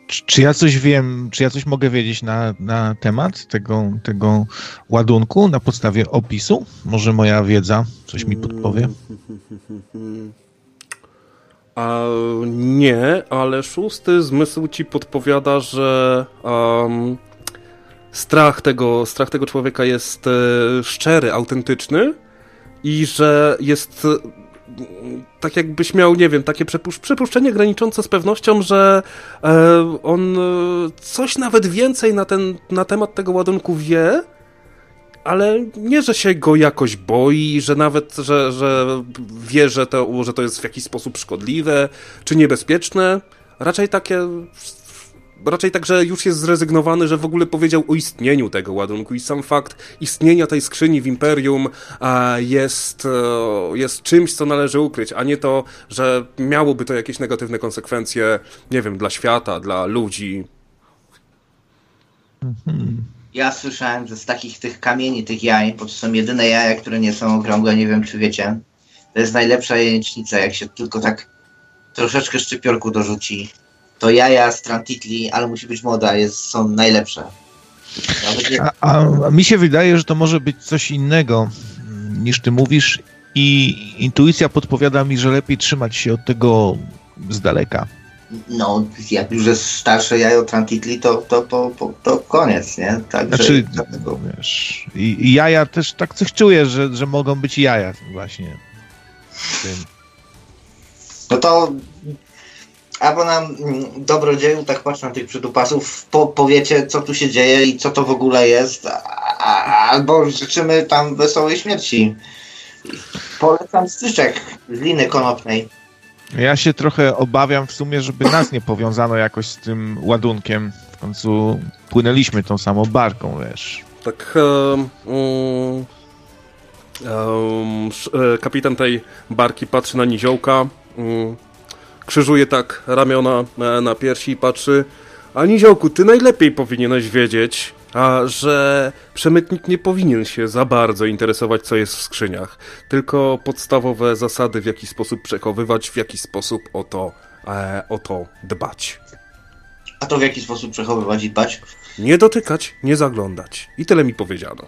Czy ja coś wiem, czy ja coś mogę wiedzieć na temat tego ładunku na podstawie opisu? Może moja wiedza coś mi podpowie? Nie, ale szósty zmysł ci podpowiada, że strach tego człowieka jest szczery, autentyczny i że jest tak jakbyś miał, nie wiem, takie przypuszczenie graniczące z pewnością, że on coś nawet więcej na temat tego ładunku wie, ale nie, że się go jakoś boi, że nawet, że wie, że to jest w jakiś sposób szkodliwe czy niebezpieczne. Raczej tak, że już jest zrezygnowany, że w ogóle powiedział o istnieniu tego ładunku i sam fakt istnienia tej skrzyni w Imperium jest czymś, co należy ukryć, a nie to, że miałoby to jakieś negatywne konsekwencje, nie wiem, dla świata, dla ludzi. Ja słyszałem, że z takich tych kamieni, tych jaj, bo to są jedyne jaja, które nie są okrągłe, nie wiem czy wiecie, to jest najlepsza jajecznica, jak się tylko tak troszeczkę szczypiorku dorzuci. To jaja z Trantitli, ale musi być młoda, są najlepsze. A mi się wydaje, że to może być coś innego niż ty mówisz i intuicja podpowiada mi, że lepiej trzymać się od tego z daleka. No, jak już jest starsze jajo Trantitli, to koniec, nie? Także, znaczy, wiesz, i jaja też tak coś czuję, że mogą być jaja właśnie. No to albo nam dobrodzieju, tak patrzę na tych przydupasów, powiecie, co tu się dzieje i co to w ogóle jest, albo życzymy tam wesołej śmierci. Polecam stryczek z liny konopnej. Ja się trochę obawiam w sumie, żeby nas nie powiązano jakoś z tym ładunkiem. W końcu płynęliśmy tą samą barką, wiesz. Tak, kapitan tej barki patrzy na niziołka, krzyżuje tak ramiona na piersi i patrzy. A niziołku, ty najlepiej powinieneś wiedzieć, że przemytnik nie powinien się za bardzo interesować, co jest w skrzyniach. Tylko podstawowe zasady, w jaki sposób przechowywać, w jaki sposób o to dbać. A to w jaki sposób przechowywać i dbać? Nie dotykać, nie zaglądać. I tyle mi powiedziano.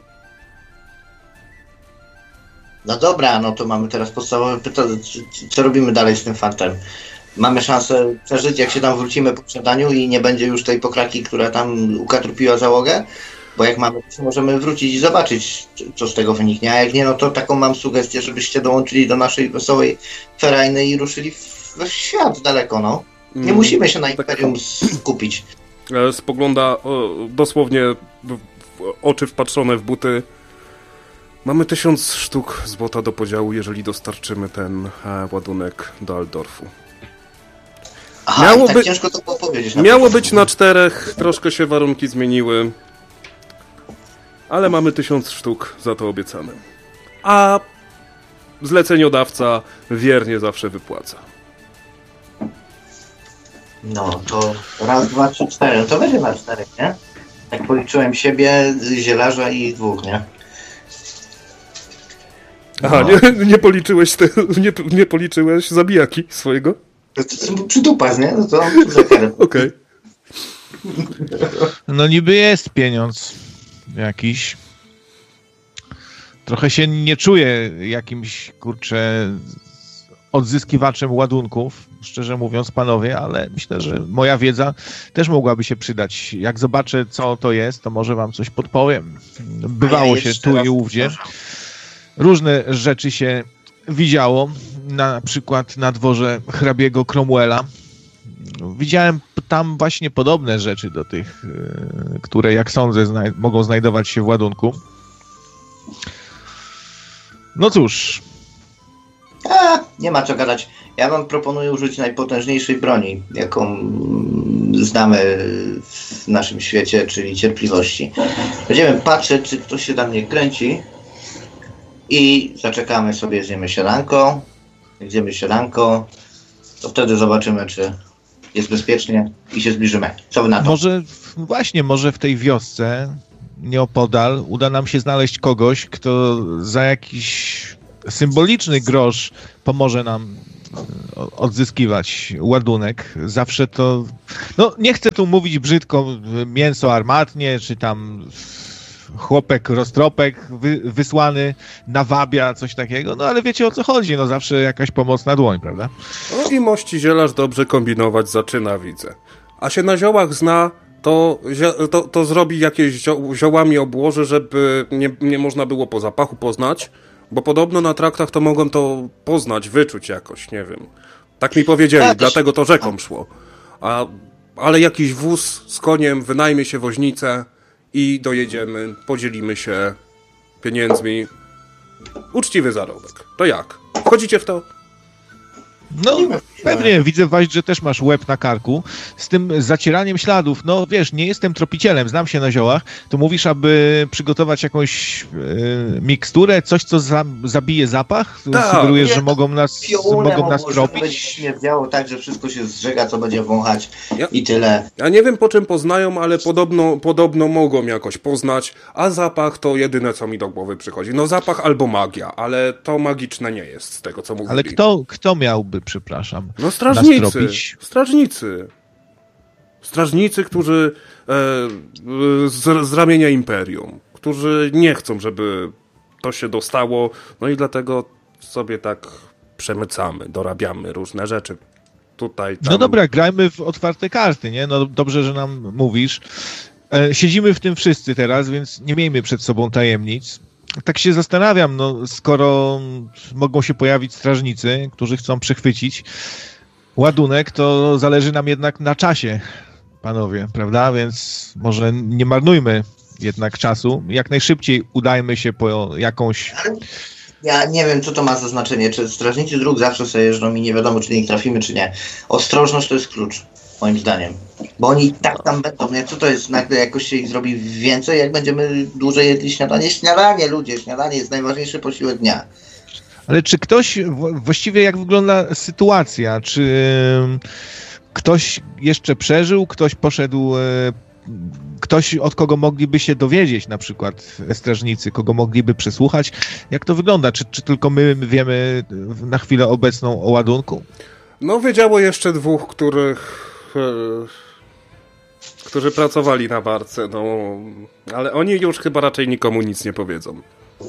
No dobra, no to mamy teraz podstawowe pytanie. Co robimy dalej z tym fantem? Mamy szansę przeżyć, jak się tam wrócimy po przedaniu i nie będzie już tej pokraki, która tam ukatrupiła załogę? Bo jak mamy, to możemy wrócić i zobaczyć, co z tego wyniknie. A jak nie, no to taką mam sugestię, żebyście dołączyli do naszej wesołej ferajny i ruszyli w świat daleko, no. Nie musimy się na Imperium skupić. Spogląda dosłownie w oczy wpatrzone w buty. Mamy 1000 sztuk złota do podziału, jeżeli dostarczymy ten ładunek do Aldorfu. Aha, tak ciężko to było powiedzieć. Miało być na 4, troszkę się warunki zmieniły. Ale mamy 1000 sztuk za to obiecane. A zleceniodawca wiernie zawsze wypłaca. No to raz, dwa, trzy, cztery. No to będzie na 4, nie? Jak policzyłem siebie, zielarza i 2, nie? Aha, nie policzyłeś zabijaki swojego? To przydupas, nie? No to okej. No niby jest pieniądz jakiś. Trochę się nie czuję jakimś, kurczę, odzyskiwaczem ładunków, szczerze mówiąc, panowie, ale myślę, że moja wiedza też mogłaby się przydać. Jak zobaczę, co to jest, to może wam coś podpowiem. Bywało się tu i ówdzie. Różne rzeczy się widziało, na przykład na dworze hrabiego Cromwella. Widziałem tam właśnie podobne rzeczy do tych, które, jak sądzę, mogą znajdować się w ładunku. No cóż. Nie ma co gadać. Ja wam proponuję użyć najpotężniejszej broni, jaką znamy w naszym świecie, czyli cierpliwości. Będziemy patrzeć, czy ktoś się tam nie kręci i zaczekamy sobie, zjemy śniadanko. Jak zjemy śniadanko, to wtedy zobaczymy, czy jest bezpiecznie i się zbliżymy. Co wy na to? Może w tej wiosce nieopodal uda nam się znaleźć kogoś, kto za jakiś symboliczny grosz pomoże nam odzyskiwać ładunek. Zawsze to... No, nie chcę tu mówić brzydko, mięso armatnie, czy tam chłopek, roztropek wysłany nawabia, coś takiego, no ale wiecie o co chodzi, no zawsze jakaś pomocna dłoń, prawda? No i mości zielarz dobrze kombinować zaczyna, widzę. A się na ziołach zna, to zrobi jakieś ziołami obłoży, żeby nie można było po zapachu poznać, bo podobno na traktach to mogą to poznać, wyczuć jakoś, nie wiem. Tak mi powiedzieli, dlatego to rzeką szło. Ale jakiś wóz z koniem, wynajmie się woźnicę i dojedziemy, podzielimy się pieniędzmi. Uczciwy zarobek. To jak? Wchodzicie w to? No, pewnie. Widzę, Waś, że też masz łeb na karku. Z tym zacieraniem śladów, no wiesz, nie jestem tropicielem, znam się na ziołach, to mówisz, aby przygotować jakąś miksturę, coś, co zabije zapach? Tak. Sugerujesz, że mogą nas tropić? Będzie śmierdziało tak, że wszystko się zżega, co będzie wąchać i tyle. Ja nie wiem, po czym poznają, ale podobno mogą jakoś poznać, a zapach to jedyne, co mi do głowy przychodzi. No zapach albo magia, ale to magiczne nie jest z tego, co mówili. Ale kto miałby, przepraszam, no strażnicy, którzy z ramienia imperium, którzy nie chcą, żeby to się dostało, no i dlatego sobie tak przemycamy, dorabiamy różne rzeczy. Tutaj, tam. No dobra, grajmy w otwarte karty, nie? No dobrze, że nam mówisz. Siedzimy w tym wszyscy teraz, więc nie miejmy przed sobą tajemnic. Tak się zastanawiam, no skoro mogą się pojawić strażnicy, którzy chcą przechwycić ładunek, to zależy nam jednak na czasie, panowie, prawda? Więc może nie marnujmy jednak czasu. Jak najszybciej udajmy się po jakąś... Ja nie wiem, co to ma za znaczenie. Czy strażnicy dróg zawsze sobie jeżdżą i nie wiadomo, czy ich trafimy, czy nie. Ostrożność to jest klucz, moim zdaniem. Bo oni tak tam będą, nie? Co to jest? Nagle jakoś się ich zrobi więcej, jak będziemy dłużej jedli śniadanie? Śniadanie, ludzie, śniadanie jest najważniejszy posiłek dnia. Ale czy ktoś, właściwie jak wygląda sytuacja? Czy ktoś jeszcze przeżył? Ktoś poszedł... Ktoś, od kogo mogliby się dowiedzieć, na przykład strażnicy, kogo mogliby przesłuchać. Jak to wygląda? Czy tylko my wiemy na chwilę obecną o ładunku? No, wiedziało jeszcze dwóch, którzy pracowali na barce, no, ale oni już chyba raczej nikomu nic nie powiedzą.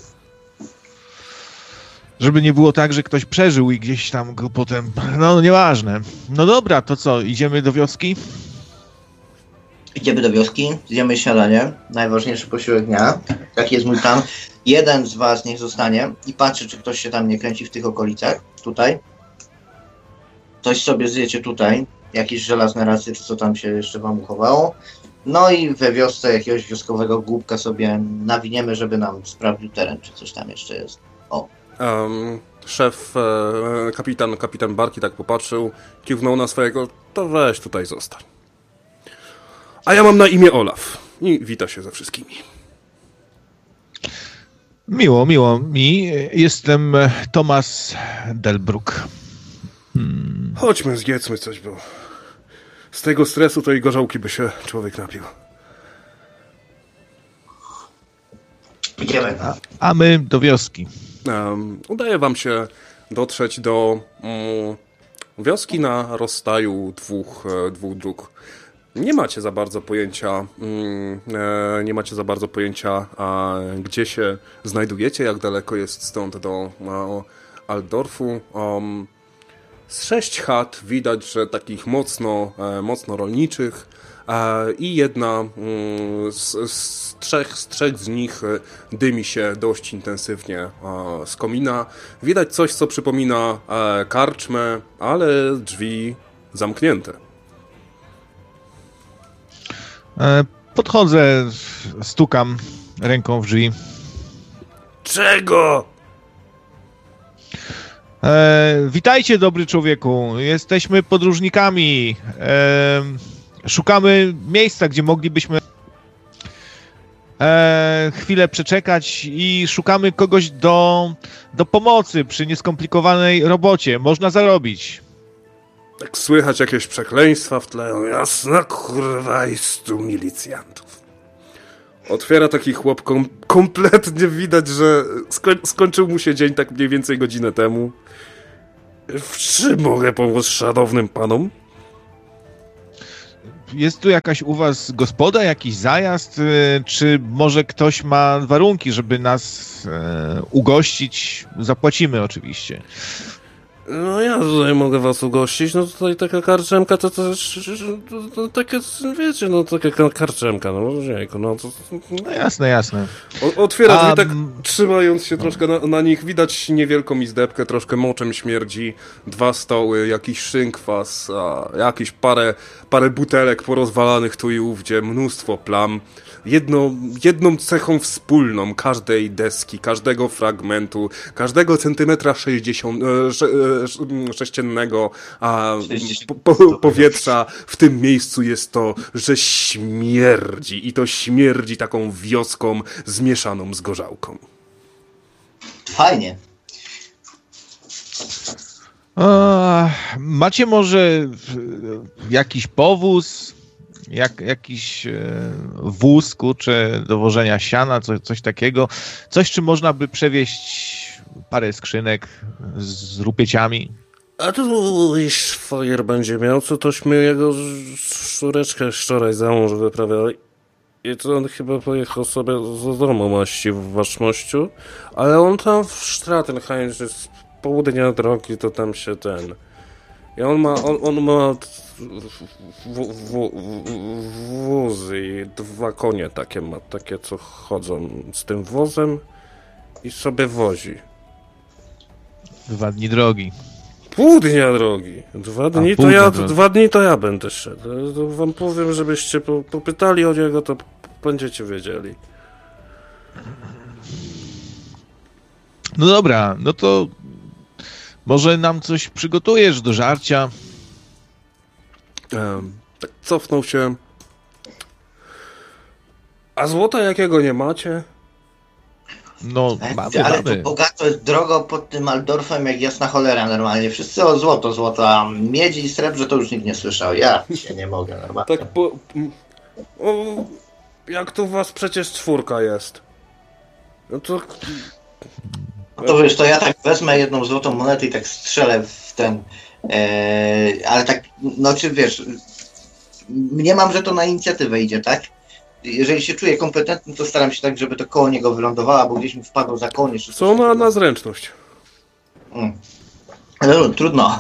Żeby nie było tak, że ktoś przeżył i gdzieś tam go potem... No, nieważne. No dobra, to co, idziemy do wioski? Idziemy do wioski, zjemy śniadanie, najważniejszy posiłek dnia. Taki jest mój plan. Jeden z was niech zostanie i patrzy, czy ktoś się tam nie kręci w tych okolicach. Tutaj. Coś sobie zjecie tutaj. Jakieś żelazne racje, czy co tam się jeszcze wam uchowało. No i we wiosce jakiegoś wioskowego głupka sobie nawiniemy, żeby nam sprawdził teren, czy coś tam jeszcze jest. O. Szef, kapitan Barki tak popatrzył, kiwnął na swojego, to weź tutaj zostań. A ja mam na imię Olaf i wita się ze wszystkimi. Miło mi. Jestem Thomas Delbruck. Chodźmy, zjedzmy coś, bo z tego stresu to i gorzałki by się człowiek napił. Idziemy. A my do wioski. Udaje wam się dotrzeć do wioski na rozstaju dwóch dróg. Nie macie za bardzo pojęcia, gdzie się znajdujecie, jak daleko jest stąd do Altdorfu. Z 6 chat widać, że takich mocno rolniczych i jedna z trzech z nich dymi się dość intensywnie z komina. Widać coś, co przypomina karczmę, ale drzwi zamknięte. Podchodzę, stukam ręką w drzwi. Czego? Witajcie, dobry człowieku. Jesteśmy podróżnikami. Szukamy miejsca, gdzie moglibyśmy chwilę przeczekać i szukamy kogoś do pomocy przy nieskomplikowanej robocie. Można zarobić. Tak słychać jakieś przekleństwa w tle. Jasna kurwa i 100 milicjantów. Otwiera taki chłop, kompletnie widać, że skończył mu się dzień tak mniej więcej godzinę temu. W czym mogę pomóc szanownym panom? Jest tu jakaś u was gospoda, jakiś zajazd, czy może ktoś ma warunki, żeby nas ugościć? Zapłacimy oczywiście. No ja tutaj mogę was ugościć, no tutaj taka karczemka to też, to takie, wiecie, no taka karczemka, no jejku, no to... No jasne. Otwiera drzwi tak, trzymając się troszkę na nich, widać niewielką izdebkę, troszkę moczem śmierdzi, 2 stoły, jakiś szynkwas, jakieś parę butelek porozwalanych tu i ówdzie, mnóstwo plam. Jedną cechą wspólną każdej deski, każdego fragmentu, każdego centymetra sześciennego powietrza w tym miejscu jest to, że śmierdzi. I to śmierdzi taką wioską zmieszaną z gorzałką. Fajnie. Macie może jakiś powóz? Jakiś wóz, kurczę, do wożenia siana, coś takiego. Coś, czym można by przewieźć parę skrzynek z rupieciami. A tu jeśli szwagier będzie miał, co tośmy jego szczureczkę wczoraj za mąż wyprawiali. I to on chyba pojechał sobie z domu maści w Waszmościu, ale on tam w Stratenheim, że z południa drogi, to tam się I on ma wózy i 2 konie takie ma, takie co chodzą z tym wozem i sobie wozi. 2 dni drogi. Pół dnia drogi. 2 dni to ja, 2 dni to ja będę szedł. To wam powiem, żebyście popytali o niego, to będziecie wiedzieli. No dobra, no to może nam coś przygotujesz do żarcia? Tak cofnął się. A złota jakiego nie macie? No, ale to bogato jest drogo pod tym Altdorfem jak jasna cholera normalnie. Wszyscy o złoto, a miedzi i srebrze to już nikt nie słyszał. Ja się nie mogę normalnie. Tak jak tu was przecież 4 jest. No to... No to wiesz, to ja tak wezmę jedną złotą monetę i tak strzelę w ten... ale tak, no czy wiesz... Nie mam, że to na inicjatywę idzie, tak? Jeżeli się czuję kompetentny, to staram się tak, żeby to koło niego wylądowało, bo gdzieś mi wpadło za konie. Co na zręczność? No, trudno.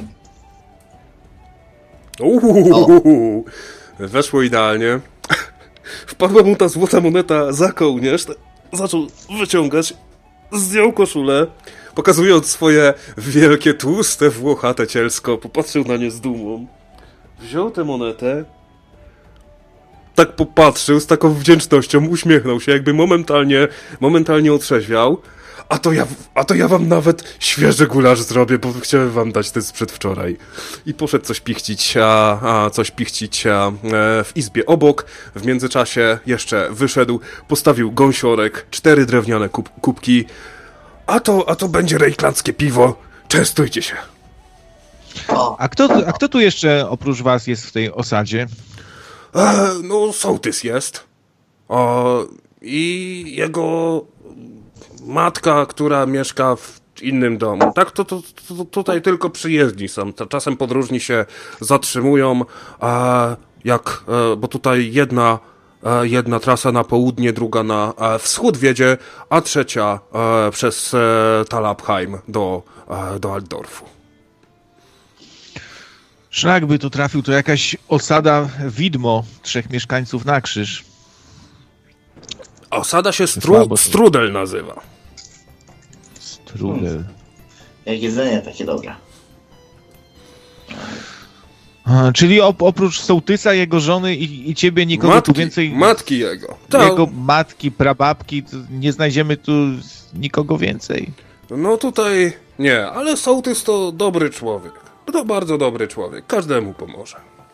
Weszło idealnie. Wpadła mu ta złota moneta za kołnierz. Zaczął wyciągać, zdjął koszulę, pokazując swoje wielkie, tłuste, włochate cielsko. Popatrzył na nie z dumą. Wziął tę monetę, tak popatrzył z taką wdzięcznością, uśmiechnął się, jakby momentalnie otrzeźwiał. A to ja wam nawet świeży gulasz zrobię, bo chciałem wam dać ten sprzed wczoraj. I poszedł coś pichcić w izbie obok. W międzyczasie jeszcze wyszedł, postawił gąsiorek, 4 drewniane kubki. A to będzie rejklandzkie piwo. Częstujcie się. A kto tu jeszcze oprócz was jest w tej osadzie? No, sołtys jest. I jego matka, która mieszka w innym domu. Tak, to tutaj tylko przyjezdni są. Czasem podróżni się zatrzymują, bo tutaj jedna trasa na południe, druga na wschód wiedzie, a trzecia przez Talabheim do Altdorfu. Szlak by tu trafił, to jakaś osada widmo, 3 mieszkańców na krzyż. Osada się Strudel nazywa. Strudel. Jak jedzenie takie dobre. Czyli oprócz sołtysa, jego żony i ciebie nikogo tu więcej... Matki jego. Jego matki, prababki, nie znajdziemy tu nikogo więcej. No tutaj nie, ale sołtys to dobry człowiek. To bardzo dobry człowiek. Każdemu pomoże.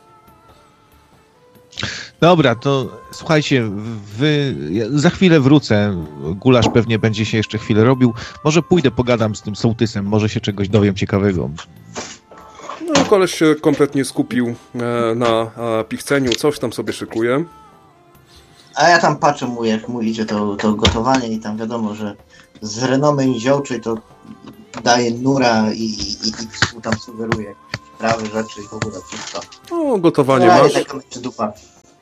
Dobra, to słuchajcie, ja za chwilę wrócę. Gulasz pewnie będzie się jeszcze chwilę robił. Może pójdę, pogadam z tym sołtysem, może się czegoś dowiem ciekawego. No, koleś się kompletnie skupił na pichceniu, coś tam sobie szykuje. A ja tam patrzę jak mu idzie to gotowanie i tam wiadomo, że z renomy i ziołczej to daje nura i tam sugeruje jakieś sprawy, rzeczy i w ogóle wszystko. O, gotowanie masz. Taka dupa.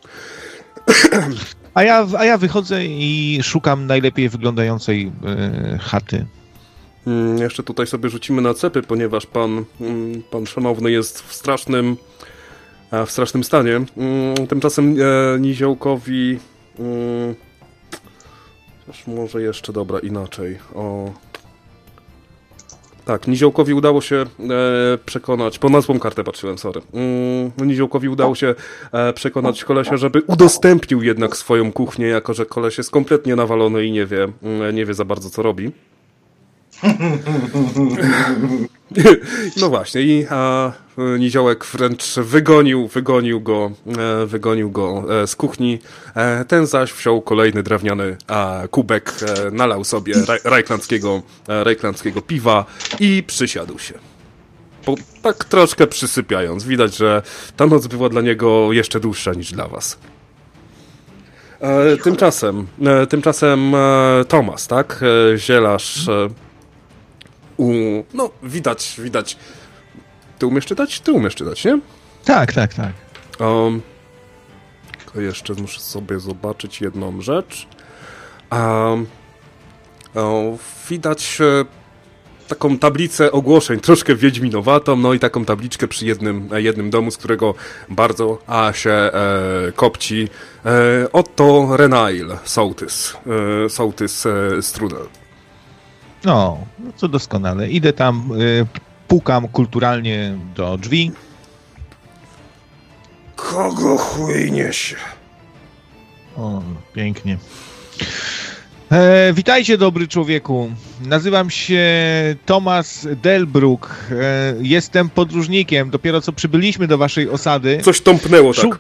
A ja wychodzę i szukam najlepiej wyglądającej chaty. Jeszcze tutaj sobie rzucimy na cepy, ponieważ pan szanowny jest w strasznym stanie. Tymczasem Niziołkowi... Też może jeszcze, dobra, inaczej. Tak, Niziołkowi udało się przekonać, po na złą kartę patrzyłem, sorry. Niziołkowi udało się przekonać kolesia, żeby udostępnił jednak swoją kuchnię, jako że koleś jest kompletnie nawalony i nie wie za bardzo co robi. No właśnie, i Niziołek wręcz wygonił go z kuchni. Ten zaś wziął kolejny drewniany kubek, nalał sobie rajklandzkiego piwa i przysiadł się. Tak troszkę przysypiając. Widać, że ta noc była dla niego jeszcze dłuższa niż dla was. Tymczasem Tomasz, tak? Zielarz... No, widać. Ty umiesz czytać? Ty umiesz czytać, nie? Tak. Tylko jeszcze muszę sobie zobaczyć jedną rzecz. Widać taką tablicę ogłoszeń, troszkę wiedźminowatą, no i taką tabliczkę przy jednym domu, z którego bardzo się kopci. Oto Renail, Sołtys Strudel. No to doskonale. Idę tam, pukam kulturalnie do drzwi. Kogo chujnie się? O, pięknie. Witajcie, dobry człowieku. Nazywam się Tomasz Delbruck. Jestem podróżnikiem. Dopiero co przybyliśmy do waszej osady. Coś tąpnęło tak.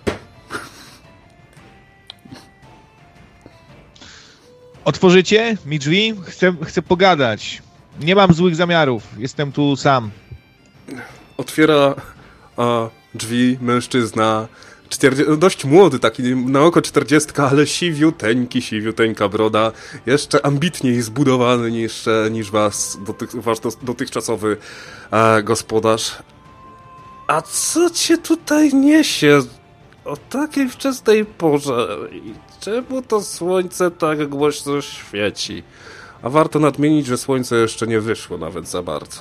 Otworzycie mi drzwi? Chcę pogadać. Nie mam złych zamiarów. Jestem tu sam. Otwiera drzwi mężczyzna. Dość młody, taki na oko 40, ale siwiuteńka broda. Jeszcze ambitniej zbudowany niż wasz dotychczasowy gospodarz. A co cię tutaj niesie o takiej wczesnej porze? Czemu to słońce tak głośno świeci? A warto nadmienić, że słońce jeszcze nie wyszło nawet za bardzo.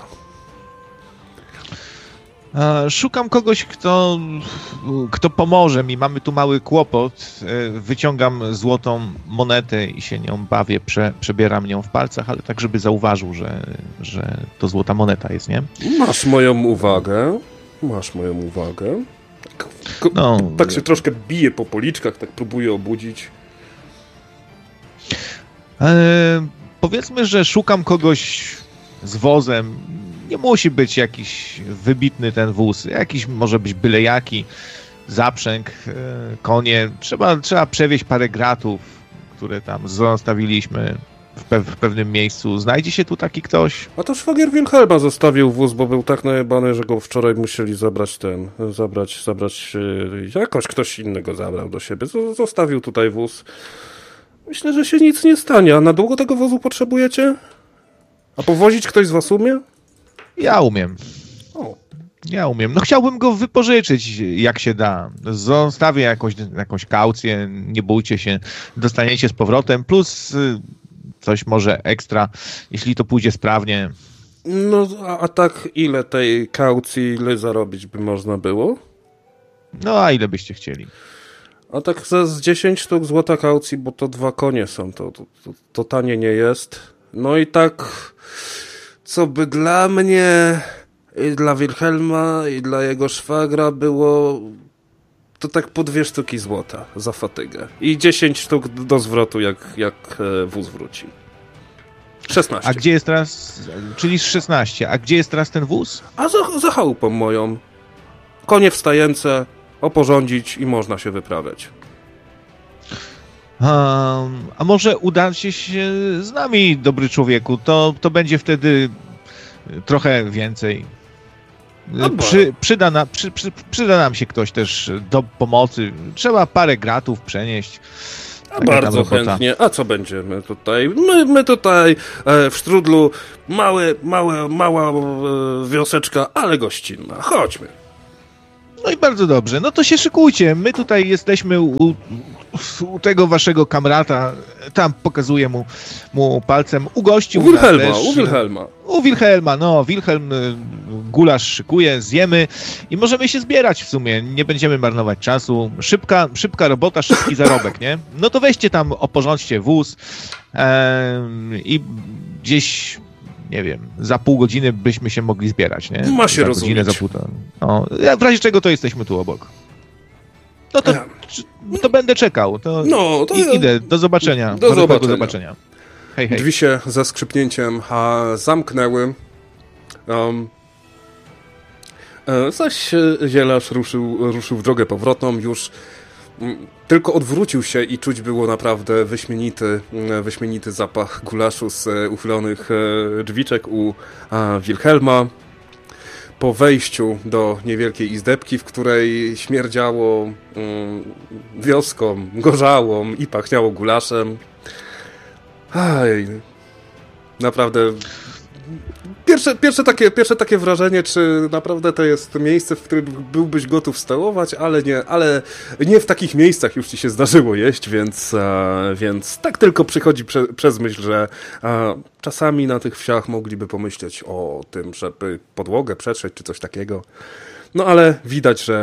Szukam kogoś, kto pomoże mi. Mamy tu mały kłopot. Wyciągam złotą monetę i się nią bawię. Przebieram nią w palcach, ale tak, żeby zauważył, że to złota moneta jest, nie? Masz moją uwagę. Tak się troszkę bije po policzkach, tak próbuje obudzić. Powiedzmy, że szukam kogoś z wozem. Nie musi być jakiś wybitny ten wóz. Jakiś może być byle jaki. Zaprzęg, konie. Trzeba przewieźć parę gratów, które tam zostawiliśmy w pewnym miejscu. Znajdzie się tu taki ktoś? A to szwagier Wilhelma zostawił wóz, bo był tak najebany, że go wczoraj musieli zabrać jakoś ktoś inny go zabrał do siebie. Zostawił tutaj wóz. Myślę, że się nic nie stanie. A na długo tego wozu potrzebujecie? A powozić ktoś z was umie? Ja umiem. No chciałbym go wypożyczyć, jak się da. Zostawię jakąś kaucję, nie bójcie się, dostaniecie z powrotem, plus coś może ekstra, jeśli to pójdzie sprawnie. No, a tak ile tej kaucji, ile zarobić by można było? No, a ile byście chcieli? A tak z 10 sztuk złota kaucji, bo to 2 konie są, to tanie nie jest. No i tak, co by dla mnie i dla Wilhelma i dla jego szwagra było, to tak po 2 sztuki złota za fatygę. I 10 sztuk do zwrotu, jak wóz wróci. 16. A gdzie jest teraz, czyli 16, a gdzie jest teraz ten wóz? A za chałupą moją. Konie wstające, oporządzić i można się wyprawiać. A może udacie się z nami, dobry człowieku? To będzie wtedy trochę więcej. Przyda nam się ktoś też do pomocy. Trzeba parę gratów przenieść. Bardzo chętnie. A co będziemy tutaj? My tutaj w Strudlu mała wioseczka, ale gościnna. Chodźmy. No i bardzo dobrze. No to się szykujcie. My tutaj jesteśmy u tego waszego kamrata. Tam pokazuję mu palcem. Ugościł nas też. U Wilhelma. No, Wilhelm gulasz szykuje, zjemy i możemy się zbierać w sumie. Nie będziemy marnować czasu. Szybka robota, szybki zarobek, nie? No to weźcie tam, oporządźcie wóz i gdzieś... Nie wiem, za pół godziny byśmy się mogli zbierać, nie? Ma się rozumieć. Godzinę, za półtora. No, w razie czego to jesteśmy tu obok. No to będę czekał. Idę. Do zobaczenia. Do zobaczenia. Hej. Drzwi się ze skrzypnięciem zamknęły. Zaś zielarz ruszył w drogę powrotną. Już tylko odwrócił się i czuć było naprawdę wyśmienity zapach gulaszu z uchylonych drzwiczek u Wilhelma. Po wejściu do niewielkiej izdebki, w której śmierdziało wioską, gorzałą i pachniało gulaszem. Naprawdę... Pierwsze takie wrażenie, czy naprawdę to jest miejsce, w którym byłbyś gotów stołować, ale nie w takich miejscach już ci się zdarzyło jeść, więc tak tylko przychodzi przez myśl, że czasami na tych wsiach mogliby pomyśleć o tym, żeby podłogę przetrzeć, czy coś takiego. No ale widać, że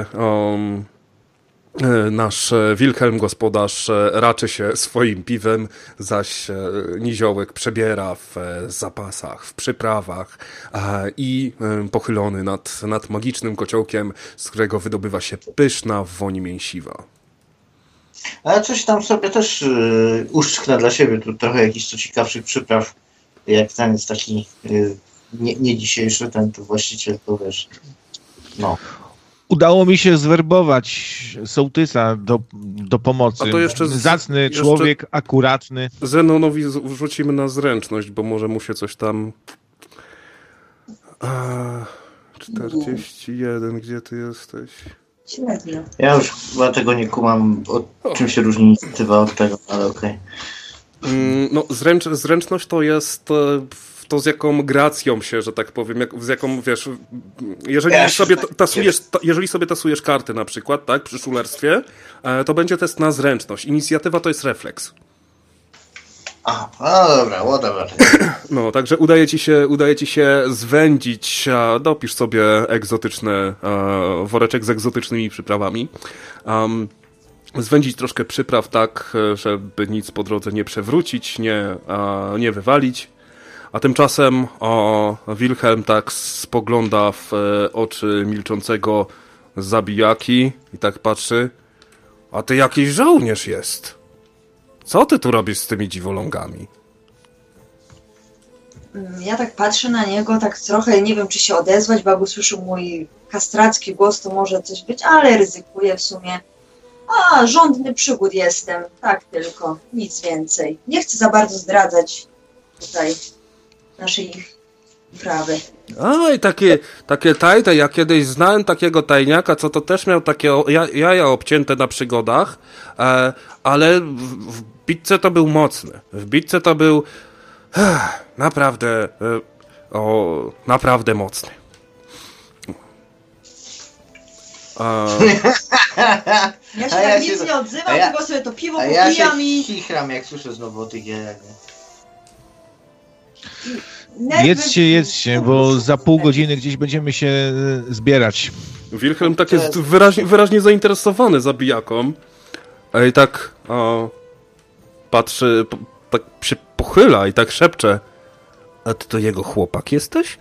nasz Wilhelm gospodarz raczy się swoim piwem, zaś niziołek przebiera w zapasach, w przyprawach i pochylony nad magicznym kociołkiem, z którego wydobywa się pyszna woń mięsiwa. Ale coś tam sobie też uszczknę dla siebie, tu trochę jakichś co ciekawszych przypraw, jak ten jest taki nie dzisiejszy, ten tu właściciel, to wiesz, no. Udało mi się zwerbować sołtysa do pomocy. A to jeszcze zacny człowiek, akuratny. Zenonowi wrzucimy na zręczność, bo może mu się coś tam... 41, gdzie ty jesteś? Średnio. Ja już chyba tego nie kumam, czym się różni inicjatywa od tego, ale okej. No, zręczność to jest... to z jaką gracją się, że tak powiem, z jaką, wiesz, jeżeli sobie tasujesz karty na przykład, tak, przy szulerstwie, to będzie test na zręczność. Inicjatywa to jest refleks. Dobra, whatever. No, także udaje ci się zwędzić, dopisz sobie egzotyczny woreczek z egzotycznymi przyprawami. Zwędzić troszkę przypraw tak, żeby nic po drodze nie przewrócić, nie wywalić. A tymczasem Wilhelm tak spogląda w oczy milczącego zabijaki i tak patrzy. A ty jakiś żołnierz jest. Co ty tu robisz z tymi dziwolągami? Ja tak patrzę na niego, tak trochę nie wiem, czy się odezwać, bo jak usłyszy mój kastracki głos, to może coś być, ale ryzykuję w sumie. Żądny przygód jestem, tak tylko, nic więcej. Nie chcę za bardzo zdradzać tutaj naszej prawy. I takie tajne, ja kiedyś znałem takiego tajniaka, co to też miał takie jaja obcięte na przygodach, ale w bitce to był mocny. W bitce to był naprawdę mocny. Ja się tak nic nie odzywam, tylko sobie to piwo popijam ja się chichram, jak słyszę znowu o tych jajach. Jedzcie, bo za pół godziny gdzieś będziemy się zbierać. Wilhelm tak jest wyraźnie zainteresowany zabijaką. I tak patrzy, tak się pochyla i tak szepcze. A ty to jego chłopak jesteś?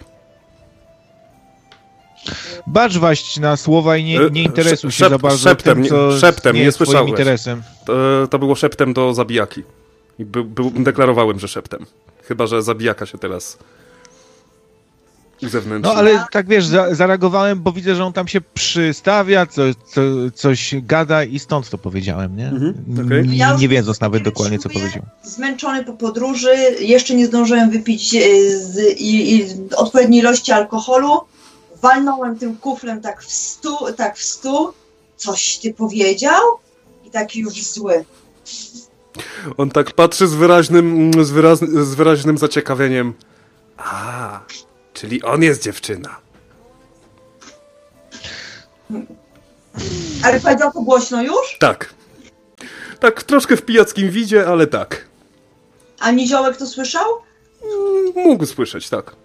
Bacz waść na słowa i nie interesuj się za bardzo szeptem, nie jest twoim interesem. To było szeptem do zabijaki. I deklarowałem, że szeptem. Chyba że zabijaka się teraz uzewnętrznił. No ale tak wiesz, zareagowałem, bo widzę, że on tam się przystawia, coś gada i stąd to powiedziałem, nie? Okay. Nie wiedząc nawet dokładnie, co powiedział. Zmęczony po podróży, jeszcze nie zdążyłem wypić odpowiedniej ilości alkoholu. Walnąłem tym kuflem tak w stół. Coś ty powiedział? I taki już zły. On tak patrzy z wyraźnym zaciekawieniem. A, czyli on jest dziewczyna. Ale powiedział to głośno już? Tak. Tak, troszkę w pijackim widzie, ale tak. A Niziołek to słyszał? Mógł słyszeć, tak.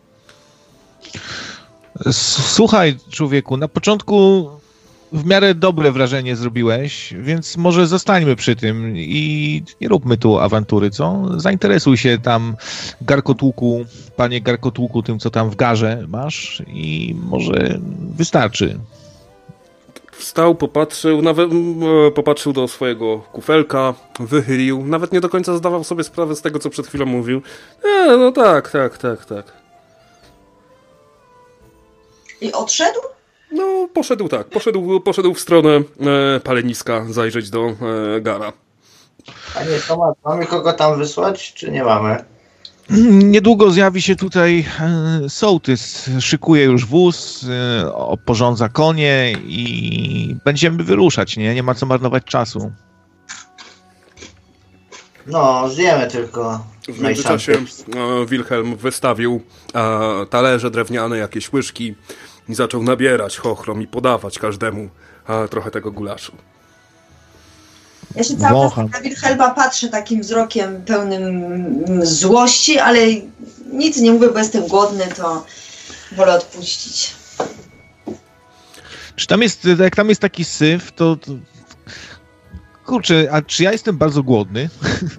Słuchaj, człowieku, na początku w miarę dobre wrażenie zrobiłeś, więc może zostańmy przy tym i nie róbmy tu awantury, co? Zainteresuj się tam panie Garkotłuku, tym, co tam w garze masz i może wystarczy. Wstał, popatrzył do swojego kufelka, wychylił, nawet nie do końca zdawał sobie sprawę z tego, co przed chwilą mówił. No tak. I odszedł? No, poszedł tak, poszedł w stronę paleniska, zajrzeć do gara. Panie Tomasz, mamy kogo tam wysłać, czy nie mamy? Niedługo zjawi się tutaj sołtys, szykuje już wóz, oporządza konie i będziemy wyruszać, nie? Nie ma co marnować czasu. No, zjemy tylko. W międzyczasie Wilhelm wystawił talerze drewniane, jakieś łyżki i zaczął nabierać chochrom i podawać każdemu trochę tego gulaszu. Ja się cały czas na Wilhelma patrzę takim wzrokiem pełnym złości, ale nic nie mówię, bo jestem głodny, to wolę odpuścić. Czy tam jest, jak tam jest taki syf, to... Kurczę, a czy ja jestem bardzo głodny?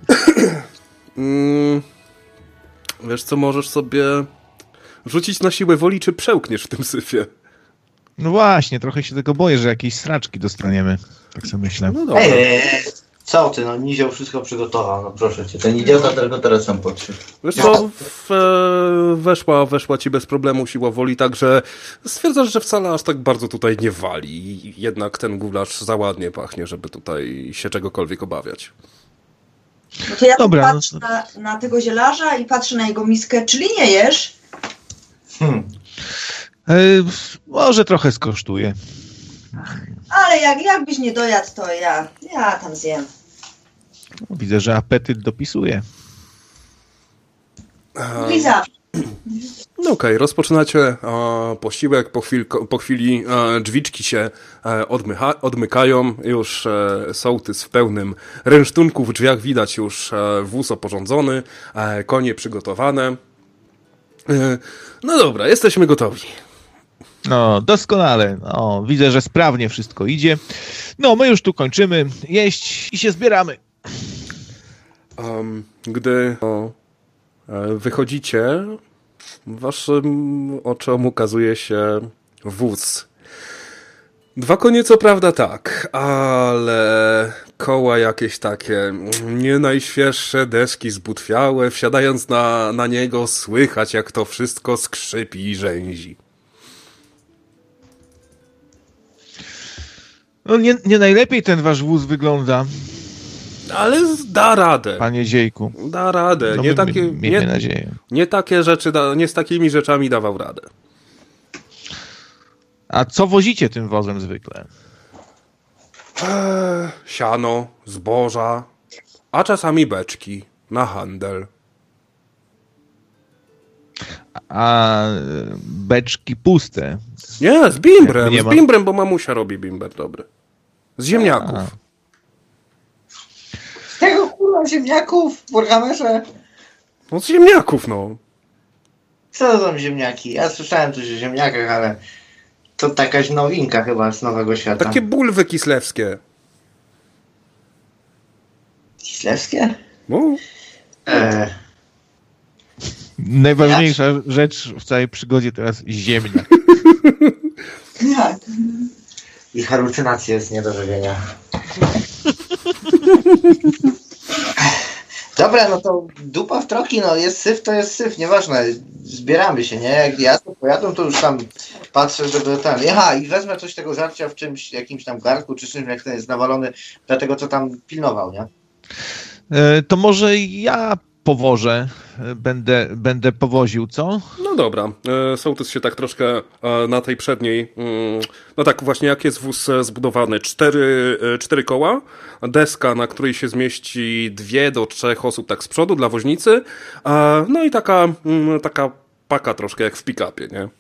Wiesz co, możesz sobie rzucić na siłę woli, czy przełkniesz w tym syfie. No właśnie, trochę się tego boję, że jakieś sraczki dostaniemy. Tak sobie myślę. No dobra. Co ty, no Nizioł wszystko przygotował, no proszę cię. Ten idiota tylko teraz sam podszedł. Wiesz co, weszła ci bez problemu siła woli, także stwierdzasz, że wcale aż tak bardzo tutaj nie wali. Jednak ten gulasz za ładnie pachnie, żeby tutaj się czegokolwiek obawiać. No to ja patrzę na tego zielarza i patrzę na jego miskę, czyli nie jesz? Może trochę skosztuję. Ale jakbyś nie dojadł, to ja tam zjem. Widzę, że apetyt dopisuje. Liza. No okej, rozpoczynacie posiłek, po chwili drzwiczki się odmykają, już sołtys w pełnym rynsztunku, w drzwiach widać już wóz oporządzony, konie przygotowane. No dobra, jesteśmy gotowi. No, doskonale. No, widzę, że sprawnie wszystko idzie. No, my już tu kończymy jeść i się zbieramy. Gdy wychodzicie, waszym oczom ukazuje się wóz. 2 konie co prawda tak, ale koła jakieś takie nie najświeższe, deski zbutwiałe, wsiadając na niego słychać, jak to wszystko skrzypi i rzęzi. No, nie najlepiej ten wasz wóz wygląda. Ale da radę. Panie Ziejku. Da radę. No, miejmy nadzieję. Nie z takimi rzeczami dawał radę. A co wozicie tym wozem zwykle? Siano, zboża, a czasami beczki na handel. A beczki puste? Nie, z bimbrem, bo mamusia robi bimber dobry. Z ziemniaków. Z tego kurwa ziemniaków, burgamerze? No z ziemniaków, no. Co to są ziemniaki? Ja słyszałem coś o ziemniakach, ale to jakaś nowinka chyba z Nowego Świata. Takie bulwy kislewskie. Kislewskie? No. Najważniejsza rzecz w całej przygodzie teraz ziemniak. Tak. Ich halucynacje jest nie do żywienia. Dobra, no to dupa w troki, no jest syf, to jest syf, nieważne, zbieramy się, nie? Jak ja to pojadą, to już tam patrzę, żeby ten... Aha, i wezmę coś tego żarcia w czymś, jakimś tam garnku, czy czymś, jak ten jest nawalony, dlatego co tam pilnował, nie? To może ja powożę, będę powoził, co? No dobra, sołtys się tak troszkę na tej przedniej, no tak właśnie jak jest wóz zbudowany, 4 koła, deska, na której się zmieści 2 do 3 osób tak z przodu dla woźnicy, no i taka paka troszkę jak w pick-upie, nie?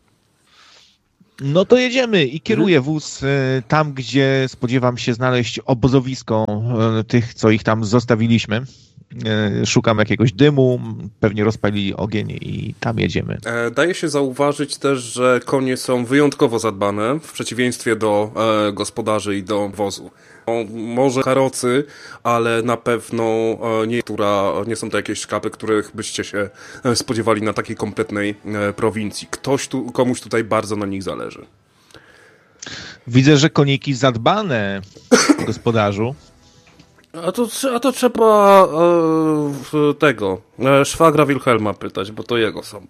No to jedziemy i kieruję wóz tam, gdzie spodziewam się znaleźć obozowisko tych, co ich tam zostawiliśmy. Szukam jakiegoś dymu, pewnie rozpalili ogień i tam jedziemy. Daje się zauważyć też, że konie są wyjątkowo zadbane, w przeciwieństwie do gospodarzy i do wozu. Może karocy, ale na pewno nie są to jakieś szkapy, których byście się spodziewali na takiej kompletnej prowincji. Komuś tutaj bardzo na nich zależy. Widzę, że koniki zadbane, gospodarzu. A to trzeba tego szwagra Wilhelma pytać, bo to jego są.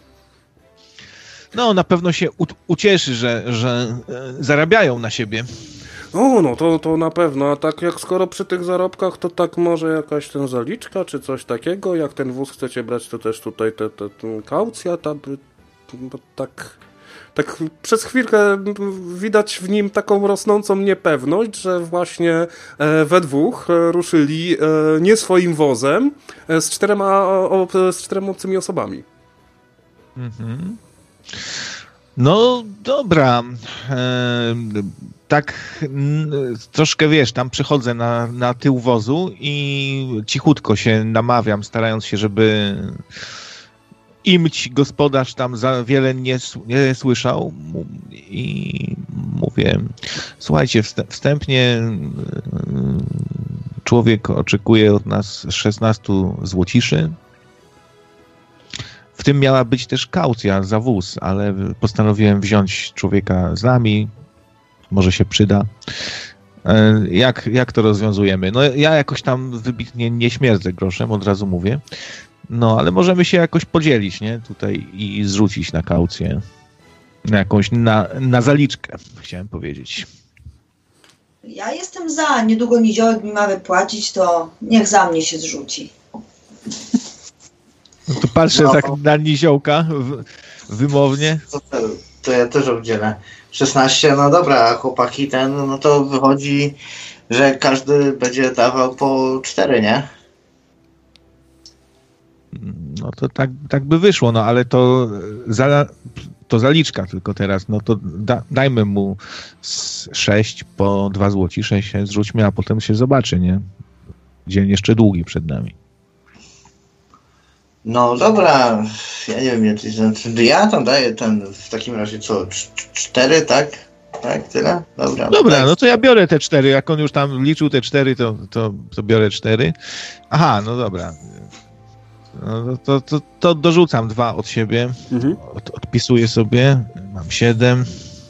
No, na pewno się ucieszy, że zarabiają na siebie. No to na pewno, a tak jak skoro przy tych zarobkach, to tak może jakaś ten zaliczka, czy coś takiego, jak ten wóz chcecie brać, to też tutaj kaucja, bo tak przez chwilkę widać w nim taką rosnącą niepewność, że właśnie we dwóch ruszyli nie swoim wozem z 4 obcymi osobami. Mhm. No dobra, tak troszkę wiesz, tam przychodzę na tył wozu i cichutko się namawiam, starając się, żeby imć gospodarz tam za wiele nie słyszał i mówię, słuchajcie, wstępnie człowiek oczekuje od nas 16 złociszy. W tym miała być też kaucja za wóz, ale postanowiłem wziąć człowieka z nami. Może się przyda. Jak to rozwiązujemy? No ja jakoś tam wybitnie nie śmierdzę groszem, od razu mówię. No, ale możemy się jakoś podzielić, nie? Tutaj i zrzucić na kaucję. Na jakąś, na zaliczkę, chciałem powiedzieć. Ja jestem za. Niedługo niziołek mi ma wypłacić, to niech za mnie się zrzuci. No to patrzę tak na niziołka wymownie. To ja też oddzielę. 16, no dobra, chłopaki no to wychodzi, że każdy będzie dawał po 4, nie? No to tak by wyszło, no ale to zaliczka tylko teraz, no to dajmy mu 6 po 2 złocisze się zrzućmy, a potem się zobaczy, nie? Dzień jeszcze długi przed nami. No dobra, ja nie wiem, ja tam daję w takim razie co, 4, tak? Tak, tyle? Dobra, tak. No to ja biorę te 4, jak on już tam liczył te 4, to biorę 4. Aha, no dobra. No to dorzucam 2 od siebie, odpisuję sobie, mam 7.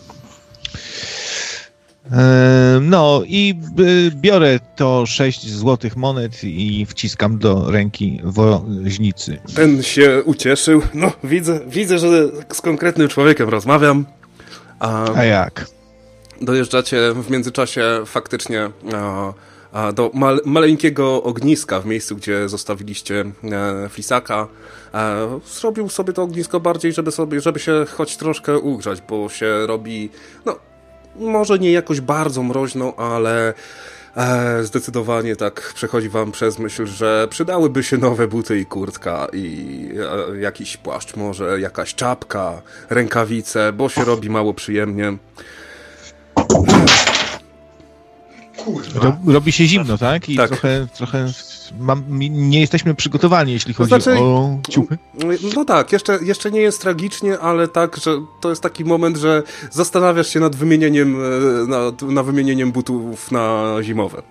No i biorę to 6 złotych monet i wciskam do ręki woźnicy. Ten się ucieszył. No, widzę, że z konkretnym człowiekiem rozmawiam. A jak? Dojeżdżacie w międzyczasie faktycznie do maleńkiego ogniska w miejscu, gdzie zostawiliście Flisaka. Zrobił sobie to ognisko bardziej, żeby się choć troszkę ugrzać, bo się robi, no, może nie jakoś bardzo mroźno, ale zdecydowanie tak przechodzi wam przez myśl, że przydałyby się nowe buty i kurtka i jakiś płaszcz, może jakaś czapka, rękawice, bo się robi mało przyjemnie. Robi się zimno, tak? I tak. trochę nie jesteśmy przygotowani, jeśli chodzi o ciuchy. No tak, jeszcze nie jest tragicznie, ale tak, że to jest taki moment, że zastanawiasz się nad wymienieniem, na wymienieniem butów na zimowe.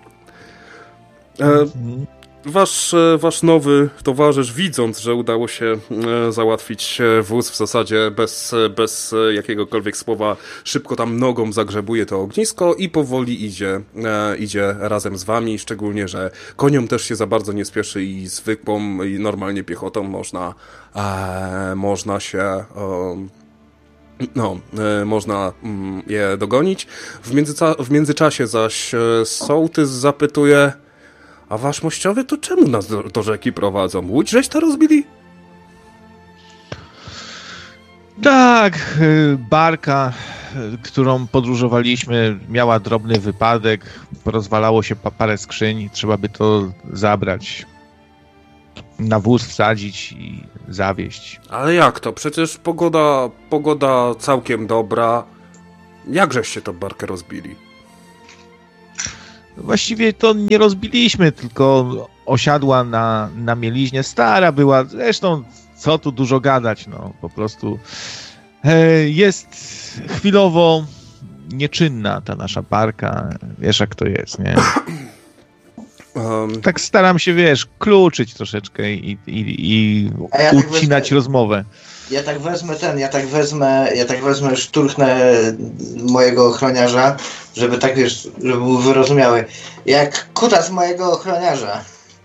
Wasz nowy towarzysz, widząc, że udało się załatwić wóz w zasadzie bez jakiegokolwiek słowa, szybko tam nogą zagrzebuje to ognisko i powoli idzie razem z wami, szczególnie, że koniom też się za bardzo nie spieszy i zwykłą i normalnie piechotą można się można je dogonić. W międzyczasie zaś sołtys zapytuje: A wasz mościowie to czemu nas do rzeki prowadzą? Łódź żeś to rozbili? Tak, barka, którą podróżowaliśmy, miała drobny wypadek, rozwalało się parę skrzyń, trzeba by to zabrać, na wóz wsadzić i zawieźć. Ale jak to? Przecież pogoda całkiem dobra. Jak żeście tą barkę rozbili? Właściwie to nie rozbiliśmy, tylko osiadła na mieliźnie. Stara była, zresztą co tu dużo gadać, no po prostu jest chwilowo nieczynna ta nasza barka. Wiesz jak to jest, nie? Tak staram się, wiesz, kluczyć troszeczkę i ucinać rozmowę. Ja tak wezmę, szturchnę mojego ochroniarza, żeby tak, wiesz, żeby był wyrozumiały. Jak kutas mojego ochroniarza.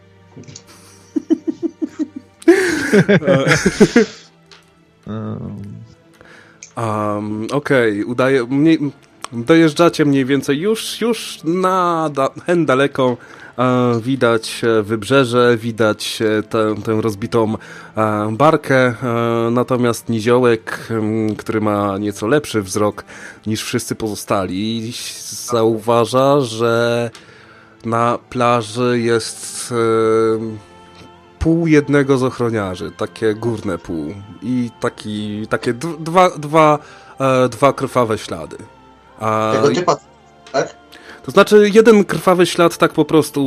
Okej, dojeżdżacie mniej więcej już na hen daleko. Widać wybrzeże, widać tę rozbitą barkę, natomiast niziołek, który ma nieco lepszy wzrok niż wszyscy pozostali, zauważa, że na plaży jest pół jednego z ochroniarzy, takie górne pół i takie dwa krwawe ślady. Tego typa, tak? To znaczy jeden krwawy ślad tak po prostu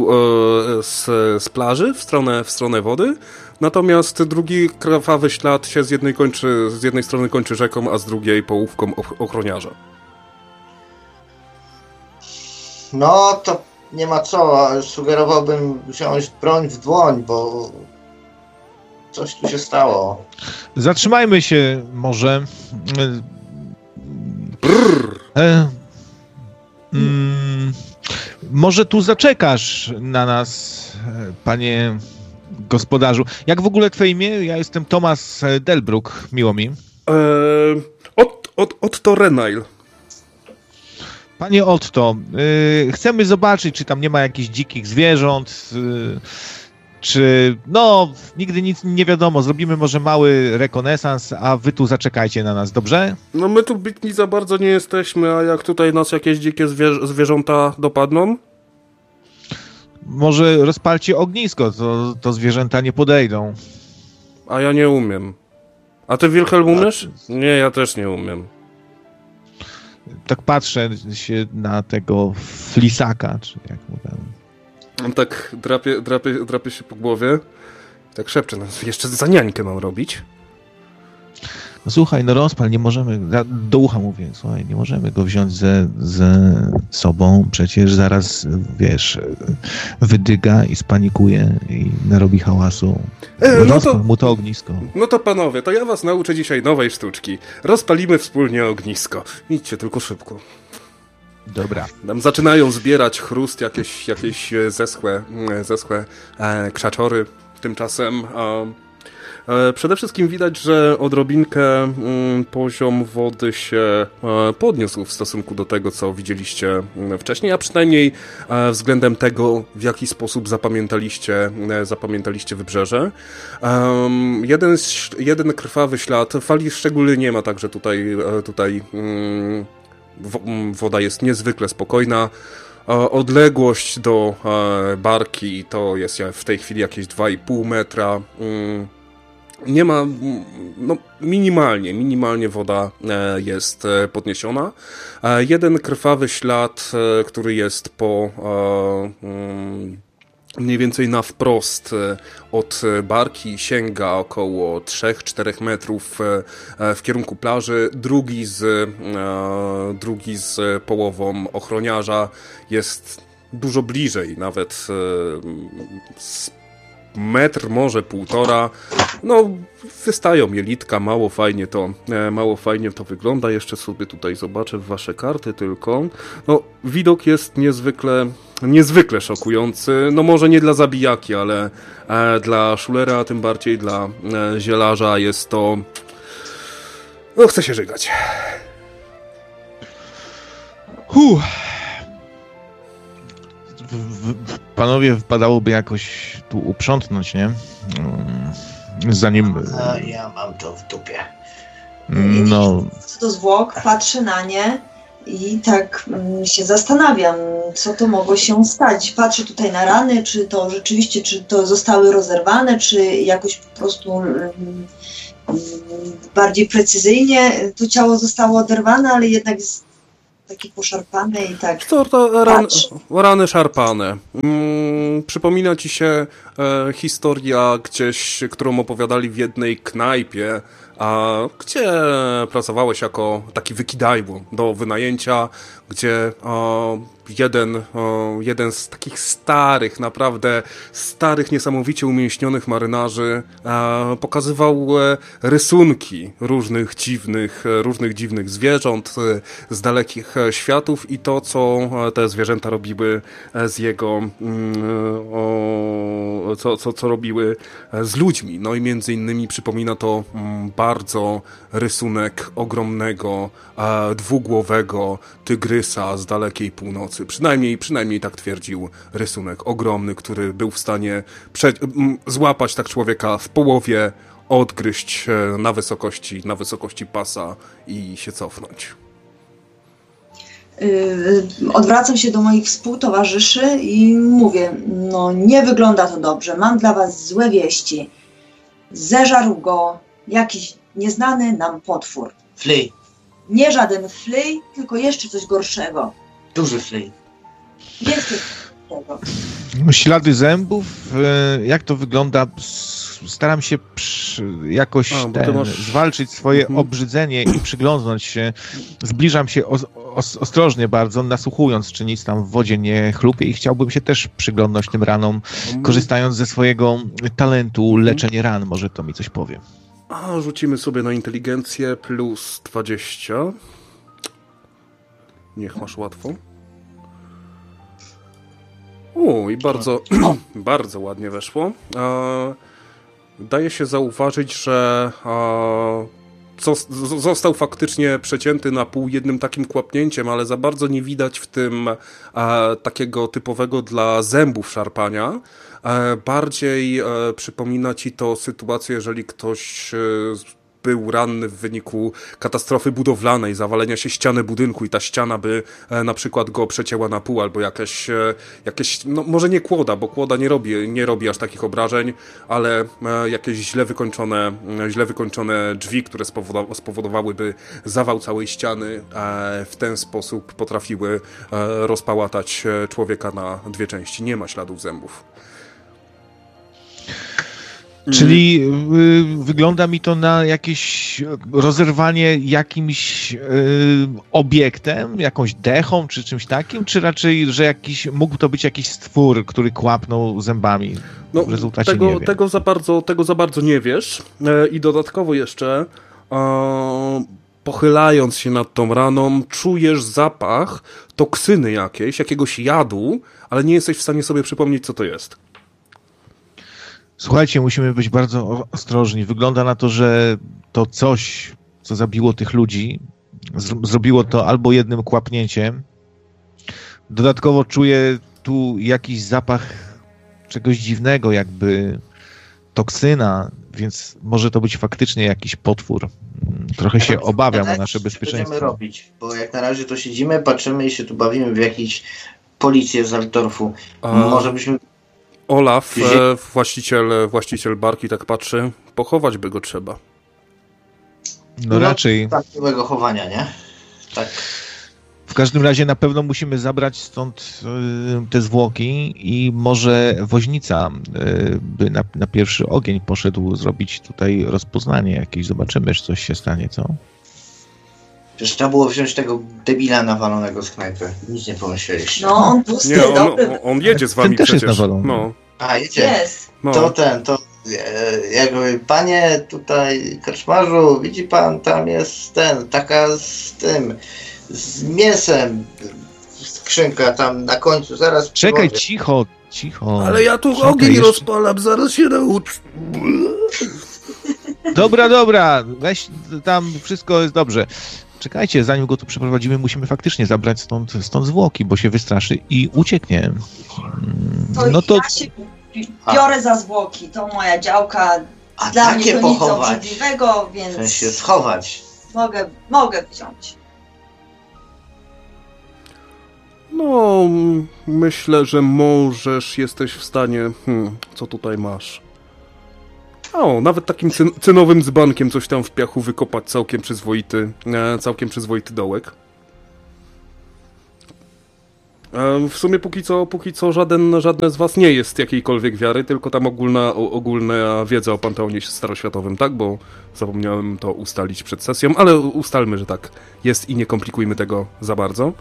z plaży w stronę wody, natomiast drugi krwawy ślad się z jednej strony kończy rzeką, a z drugiej połówką ochroniarza. No to nie ma co, sugerowałbym wziąć broń w dłoń, bo coś tu się stało. Zatrzymajmy się może. Może tu zaczekasz na nas, panie gospodarzu. Jak w ogóle twoje imię? Ja jestem Thomas Delbruck, miło mi. Otto Renail. Panie Otto, chcemy zobaczyć, czy tam nie ma jakichś dzikich zwierząt, czy... No, nigdy nic nie wiadomo. Zrobimy może mały rekonesans, a wy tu zaczekajcie na nas, dobrze? No my tu bitni za bardzo nie jesteśmy, a jak tutaj nas jakieś dzikie zwierząta dopadną? Może rozpalcie ognisko, to zwierzęta nie podejdą. A ja nie umiem. A ty, Wilhelm, umiesz? Nie, ja też nie umiem. Tak patrzę się na tego flisaka, czy jak mu tam... On tak drapie się po głowie. Tak szepcze, no jeszcze za niańkę mam robić. No słuchaj, no rozpal, nie możemy, do ucha mówię, słuchaj, nie możemy go wziąć ze sobą, przecież zaraz, wiesz, wydyga i spanikuje i narobi hałasu. Rozpal mu to ognisko. No to panowie, to ja was nauczę dzisiaj nowej sztuczki. Rozpalimy wspólnie ognisko. Idźcie tylko szybko. Dobra. Tam zaczynają zbierać chrust, jakieś zeschłe krzaczory. Tymczasem przede wszystkim widać, że odrobinkę poziom wody się podniósł w stosunku do tego, co widzieliście wcześniej, a przynajmniej względem tego, w jaki sposób zapamiętaliście wybrzeże. Jeden krwawy ślad, fali szczególnie nie ma, także tutaj woda jest niezwykle spokojna. Odległość do barki to jest w tej chwili jakieś 2,5 metra. Nie ma, no minimalnie woda jest podniesiona. Jeden krwawy ślad, który jest mniej więcej na wprost od barki, sięga około 3-4 metrów w kierunku plaży. Drugi z połową ochroniarza jest dużo bliżej, nawet metr, może 1,5. No, wystają jelitka, mało fajnie to wygląda. Jeszcze sobie tutaj zobaczę w wasze karty tylko. No, widok jest niezwykle szokujący. No może nie dla zabijaki, ale dla szulera, a tym bardziej dla zielarza jest to... No, chce się żygać. panowie, wypadałoby jakoś tu uprzątnąć, nie? Zanim... Ja mam to w dupie. No... Co do zwłok, patrzę na nie i tak się zastanawiam, co to mogło się stać. Patrzę tutaj na rany, czy to rzeczywiście, czy to zostały rozerwane, czy jakoś po prostu bardziej precyzyjnie to ciało zostało oderwane, ale jednak jest takie poszarpane i tak. To rany szarpane. Przypomina ci się historia gdzieś, którą opowiadali w jednej knajpie, gdzie pracowałeś jako taki wykidajło do wynajęcia, gdzie jeden z takich starych, naprawdę starych, niesamowicie umięśnionych marynarzy pokazywał rysunki różnych dziwnych zwierząt z dalekich światów i to, co te zwierzęta robiły z jego co robiły z ludźmi. No i między innymi przypomina to bardzo rysunek ogromnego, dwugłowego tygrysa z dalekiej północy. Przynajmniej tak twierdził rysunek. Ogromny, który był w stanie złapać tak człowieka w połowie, odgryźć na wysokości pasa i się cofnąć. Odwracam się do moich współtowarzyszy i mówię, no nie wygląda to dobrze, mam dla was złe wieści. Zeżarł go jakiś nieznany nam potwór. Flea. Nie żaden flea, tylko jeszcze coś gorszego. Duży flea. Jeszcze coś gorszego. Ślady zębów, jak to wygląda? Staram się jakoś zwalczyć swoje obrzydzenie i przyglądnąć się. Zbliżam się ostrożnie bardzo, nasłuchując, czy nic tam w wodzie nie chlupie i chciałbym się też przyglądać tym ranom, korzystając ze swojego talentu leczenie ran. Może to mi coś powie. Rzucimy sobie na inteligencję plus 20. Niech masz łatwo. I bardzo ładnie weszło. Daje się zauważyć, że został faktycznie przecięty na pół jednym takim kłapnięciem, ale za bardzo nie widać w tym takiego typowego dla zębów szarpania. Bardziej przypomina ci to sytuację, jeżeli ktoś był ranny w wyniku katastrofy budowlanej, zawalenia się ściany budynku i ta ściana by na przykład go przecięła na pół, albo jakieś no może nie kłoda, bo kłoda nie robi aż takich obrażeń, ale jakieś źle wykończone drzwi, które spowodowałyby zawał całej ściany, w ten sposób potrafiły rozpałatać człowieka na dwie części. Nie ma śladów zębów. Czyli wygląda mi to na jakieś rozerwanie jakimś obiektem, jakąś dechą czy czymś takim, czy raczej, że mógł to być jakiś stwór, który kłapnął zębami? No, w rezultacie nie wiem. Tego za bardzo nie wiesz i dodatkowo jeszcze pochylając się nad tą raną, czujesz zapach toksyny jakiegoś jadu, ale nie jesteś w stanie sobie przypomnieć, co to jest. Słuchajcie, musimy być bardzo ostrożni. Wygląda na to, że to coś, co zabiło tych ludzi, zrobiło to albo jednym kłapnięciem. Dodatkowo czuję tu jakiś zapach czegoś dziwnego, jakby toksyna, więc może to być faktycznie jakiś potwór. Trochę się obawiam o nasze bezpieczeństwo. Co będziemy robić? Bo jak na razie to siedzimy, patrzymy i się tu bawimy w jakąś policję z Altdorfu. Może byśmy... Olaf, właściciel barki, tak patrzy, pochować by go trzeba. No raczej. Tak, miłego chowania, nie? Tak. W każdym razie na pewno musimy zabrać stąd te zwłoki i może woźnica by na pierwszy ogień poszedł zrobić tutaj rozpoznanie jakieś. Zobaczymy, czy coś się stanie, co? Przecież trzeba było wziąć tego debila nawalonego z knajpy. Nic nie pomyśleliście. No, on pusty, dobry. On jedzie z wami ten też przecież. jest nawalony. No. A, jedzie? Jest. No. To jakby, panie tutaj karczmarzu, widzi pan, tam jest taka z tym, z mięsem skrzynka tam na końcu, zaraz Czekaj, przywożę. cicho. Ale ja tu Czekaj, ogień jeszcze... rozpalam, zaraz się nauczę. Dobra, weź tam, wszystko jest dobrze. czekajcie, zanim go tu przeprowadzimy, musimy faktycznie zabrać stąd zwłoki, bo się wystraszy i ucieknie. Ja się biorę za zwłoki, to moja działka. A Dla takie mnie to nic pochować. obrzydliwego, W więc sensie schować. mogę wziąć. No, myślę, że możesz, jesteś w stanie... co tutaj masz? O, nawet takim cynowym dzbankiem coś tam w piachu wykopać całkiem przyzwoity dołek. W sumie póki co żadne z was nie jest jakiejkolwiek wiary, tylko tam ogólna wiedza o Panteonie Staroświatowym, tak? Bo zapomniałem to ustalić przed sesją, ale ustalmy, że tak jest i nie komplikujmy tego za bardzo.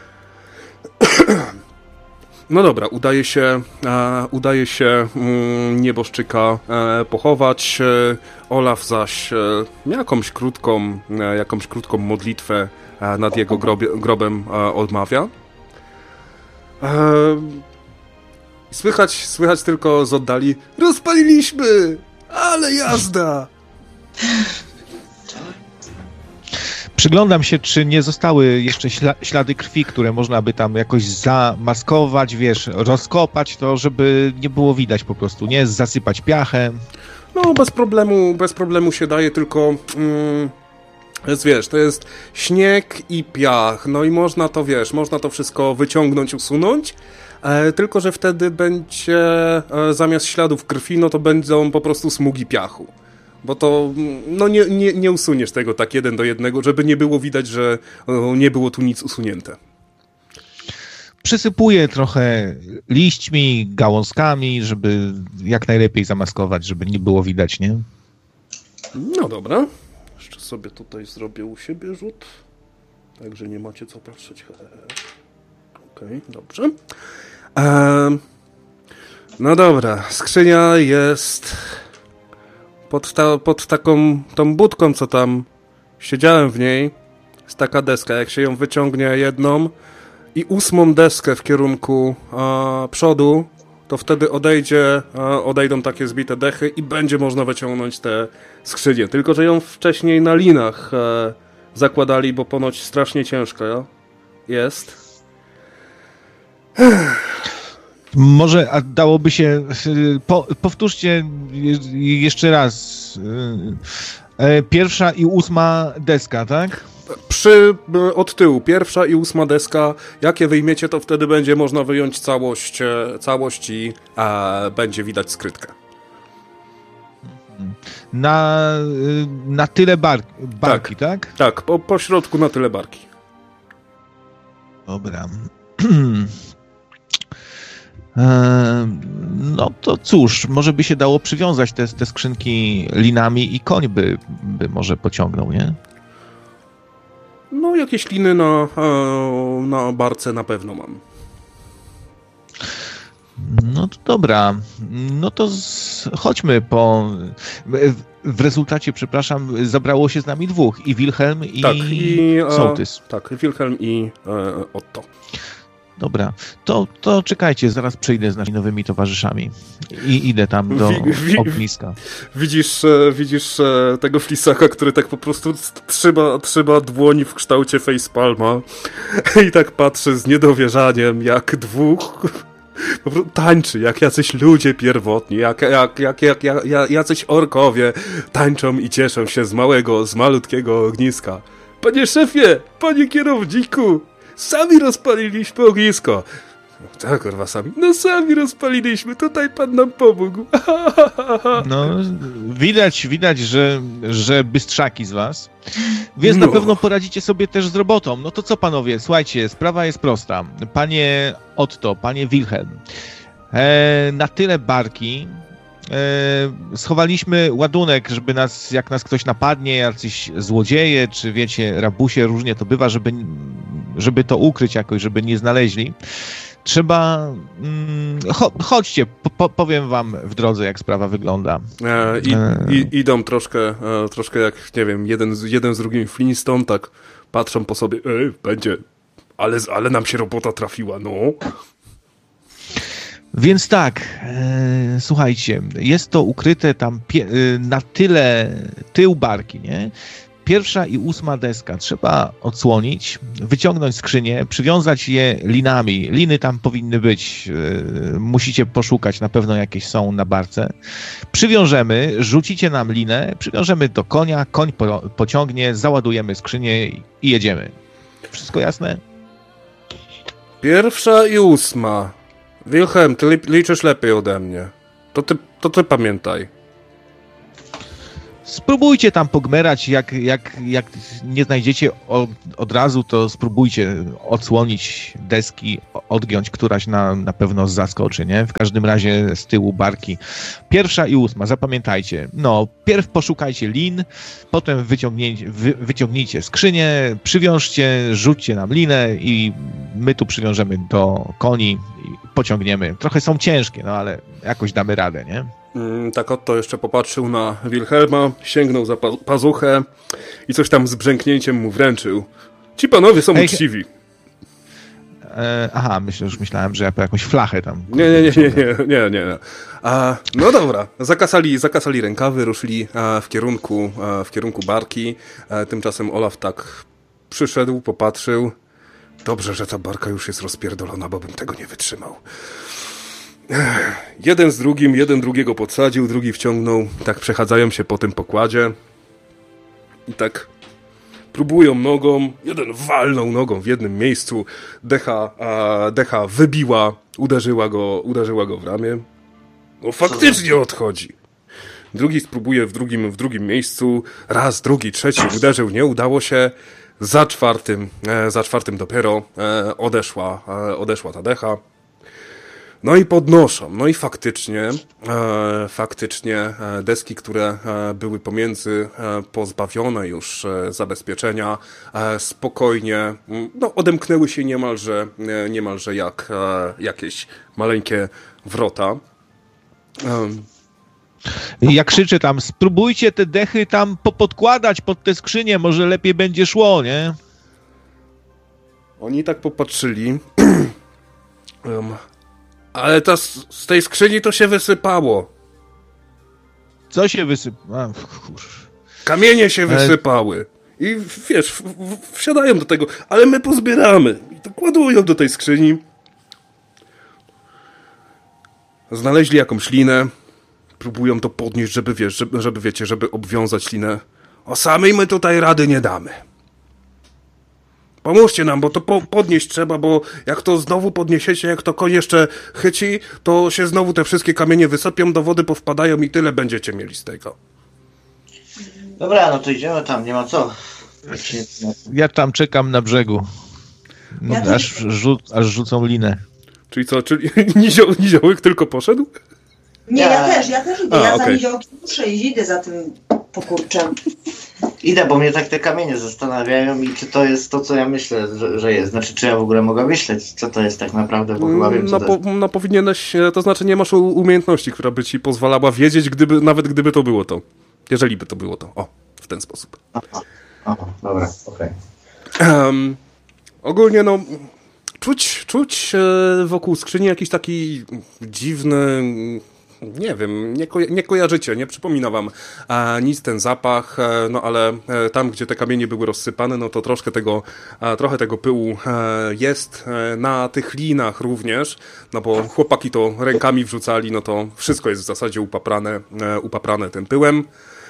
No dobra, udaje się nieboszczyka pochować. Olaf zaś jakąś krótką modlitwę nad jego grobem odmawia. Słychać tylko z oddali: rozpaliliśmy! Ale jazda! Przyglądam się, czy nie zostały jeszcze ślady krwi, które można by tam jakoś zamaskować, rozkopać to, żeby nie było widać po prostu, nie? Zasypać piachem. No, bez problemu się daje, tylko... to jest śnieg i piach, no i można to wszystko wyciągnąć, usunąć, tylko że wtedy będzie, zamiast śladów krwi, no to będą po prostu smugi piachu. Bo to, no nie usuniesz tego tak 1 do 1, żeby nie było widać, że nie było tu nic usunięte. Przysypuję trochę liśćmi, gałązkami, żeby jak najlepiej zamaskować, żeby nie było widać, nie? No dobra. Jeszcze sobie tutaj zrobię u siebie rzut. Także nie macie co patrzeć. Okej, dobrze. No dobra, skrzynia jest pod taką tą budką, co tam siedziałem w niej. Jest taka deska, jak się ją wyciągnie jedną i 8. deskę w kierunku przodu, to wtedy odejdą takie zbite dechy i będzie można wyciągnąć te skrzynie. Tylko że ją wcześniej na linach zakładali, bo ponoć strasznie ciężko jest. Może dałoby się... powtórzcie jeszcze raz. 1. i 8. deska, tak? Od tyłu, 1. i 8. deska, jak je wyjmiecie, to wtedy będzie można wyjąć całość i będzie widać skrytkę. Na tyle barki, tak? Tak, po środku na tyle barki. Dobra. No to cóż, może by się dało przywiązać te skrzynki linami i koń by może pociągnął, nie? No, jakieś liny na barce na pewno mam. No to dobra. No to chodźmy po... W rezultacie, przepraszam, zabrało się z nami 2. I Wilhelm, i Sołtys. Tak, Wilhelm i Otto. Dobra, to czekajcie, zaraz przyjdę z naszymi nowymi towarzyszami i idę tam do ogniska. Widzisz tego flisaka, który tak po prostu trzyma dłoń w kształcie facepalma i tak patrzy z niedowierzaniem, jak 2 po prostu tańczy, jak jacyś ludzie pierwotni, jak jacyś orkowie tańczą i cieszą się z malutkiego ogniska. Panie szefie, panie kierowniku, sami rozpaliliśmy ognisko. Tak, kurwa, sami. No sami rozpaliliśmy, tutaj pan nam pomógł. No, widać, że bystrzaki z was. Więc na pewno poradzicie sobie też z robotą. No to co, panowie, słuchajcie, sprawa jest prosta. Panie Otto, panie Wilhelm, na tyle barki schowaliśmy ładunek, żeby jak nas ktoś napadnie, jacyś złodzieje, czy wiecie, rabusie, różnie to bywa, żeby to ukryć jakoś, żeby nie znaleźli. Trzeba... chodźcie, powiem wam w drodze, jak sprawa wygląda. Idą troszkę jak, nie wiem, jeden z drugim Flintstone, tak patrzą po sobie, będzie, ale nam się robota trafiła, no. Więc tak, słuchajcie, jest to ukryte tam na tyle tył barki, nie? 1. i 8. deska trzeba odsłonić, wyciągnąć skrzynię, przywiązać je linami. Liny tam powinny być, musicie poszukać, na pewno jakieś są na barce. Przywiążemy, rzucicie nam linę, przywiążemy do konia, koń pociągnie, załadujemy skrzynię i jedziemy. Wszystko jasne? 1. i 8. Wilhelm, ty liczysz lepiej ode mnie. To ty pamiętaj. Spróbujcie tam pogmerać, jak nie znajdziecie od razu, to spróbujcie odsłonić deski, odgiąć, któraś na pewno zaskoczy, nie? W każdym razie z tyłu barki. 1. i 8, zapamiętajcie. No, pierw poszukajcie lin, potem wyciągnijcie skrzynię, przywiążcie, rzućcie nam linę i my tu przywiążemy do koni i pociągniemy. Trochę są ciężkie, no ale jakoś damy radę, nie? Tak oto jeszcze popatrzył na Wilhelma, sięgnął za pazuchę i coś tam z brzęknięciem mu wręczył. Ci panowie są uczciwi. Aha, myślałem, że ja po jakąś flachę tam... Nie. No dobra, zakasali rękawy, ruszyli w kierunku barki. Tymczasem Olaf tak przyszedł, popatrzył. Dobrze, że ta barka już jest rozpierdolona, bo bym tego nie wytrzymał. Jeden drugiego podsadził, drugi wciągnął, tak przechadzają się po tym pokładzie i tak próbują nogą, jeden walnął nogą w jednym miejscu, decha wybiła, uderzyła go w ramię. No faktycznie odchodzi. Drugi spróbuje w drugim miejscu, raz, drugi, trzeci uderzył, nie udało się. Za czwartym dopiero odeszła ta decha. No i podnoszą. No i faktycznie deski, które były pomiędzy pozbawione już zabezpieczenia, spokojnie odemknęły się niemalże jak jakieś maleńkie wrota. Ja krzyczę tam, spróbujcie te dechy tam popodkładać pod te skrzynie, może lepiej będzie szło, nie? Oni tak popatrzyli. Ale z tej skrzyni to się wysypało. Co się wysypało? Kamienie się wysypały. I wiesz, wsiadają do tego, ale my pozbieramy. I to kładują do tej skrzyni. Znaleźli jakąś linę. Próbują to podnieść, żeby obwiązać linę. O samej my tutaj rady nie damy. Pomóżcie nam, bo to podnieść trzeba, bo jak to znowu podniesiecie, jak to koń jeszcze chyci, to się znowu te wszystkie kamienie wysypią, do wody powpadają i tyle będziecie mieli z tego. Dobra, no to idziemy tam, nie ma co. Ja tam czekam na brzegu. No, aż rzucą linę. Czyli co, Niziołek tylko poszedł? Nie, ja też idę. Ja okay. za Niziołkiem muszę iść, idę za tym pokurczem. Idę, bo mnie tak te kamienie zastanawiają i czy to jest to, co ja myślę, że jest. Znaczy, czy ja w ogóle mogę myśleć, co to jest tak naprawdę, bo chyba wiem, co to jest. No powinieneś, to znaczy nie masz umiejętności, która by ci pozwalała wiedzieć, nawet gdyby to było to. Jeżeli by to było to. O, w ten sposób. Dobra, okej. Ogólnie czuć wokół skrzyni jakiś taki dziwny... Nie wiem, nie kojarzycie, nie przypomina wam nic ten zapach, no ale tam, gdzie te kamienie były rozsypane, no to trochę tego pyłu jest na tych linach również, no bo chłopaki to rękami wrzucali, no to wszystko jest w zasadzie upaprane tym pyłem.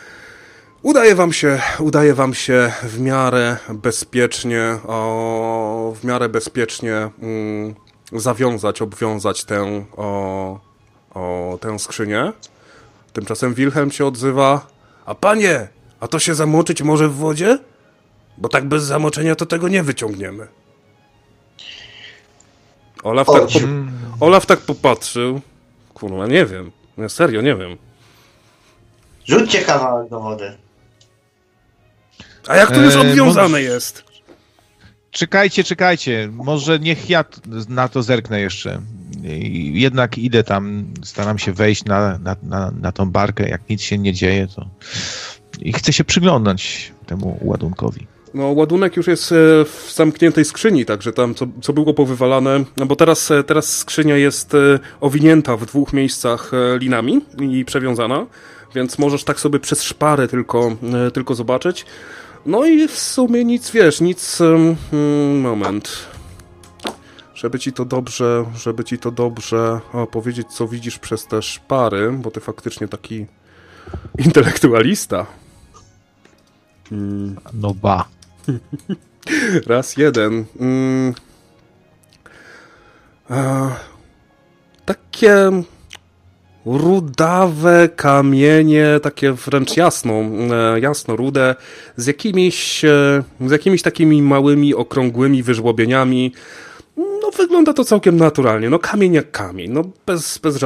Udaje wam się w miarę bezpiecznie obwiązać tę skrzynię. Tymczasem Wilhelm się odzywa. A panie, a to się zamoczyć może w wodzie? Bo tak bez zamoczenia to tego nie wyciągniemy. Olaf tak popatrzył. Kurwa, nie wiem. Ja serio nie wiem. Rzućcie kawałek do wody. A jak to już obwiązane jest? Czekajcie. Może niech ja na to zerknę jeszcze. Jednak idę tam, staram się wejść na tą barkę, jak nic się nie dzieje, to i chcę się przyglądać temu ładunkowi. No, ładunek już jest w zamkniętej skrzyni, także tam co było powywalane, no bo teraz skrzynia jest owinięta w 2 miejscach linami i przewiązana, więc możesz tak sobie przez szparę tylko zobaczyć. No i w sumie nic, wiesz, nic... moment. Żeby ci to dobrze powiedzieć, co widzisz przez te szpary, bo ty faktycznie taki intelektualista. No ba. Raz jeden. Takie rudawe kamienie, takie wręcz jasno-rude, z jakimiś takimi małymi, okrągłymi wyżłobieniami. No wygląda to całkiem naturalnie. No kamień jak kamień. No bez